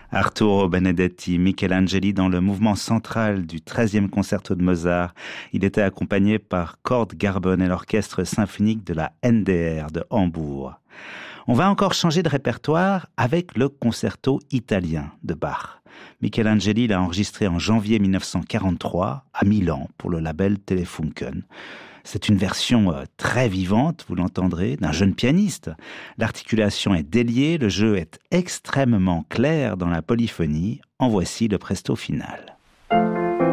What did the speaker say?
Arturo Benedetti, Michelangeli dans le mouvement central du 13e concerto de Mozart. Il était accompagné par Cord Garben et l'orchestre symphonique de la NDR de Hambourg. On va encore changer de répertoire avec le concerto italien de Bach. Michelangeli l'a enregistré en janvier 1943 à Milan pour le label Telefunken. C'est une version très vivante, vous l'entendrez, d'un jeune pianiste. L'articulation est déliée, le jeu est extrêmement clair dans la polyphonie. En voici le presto final.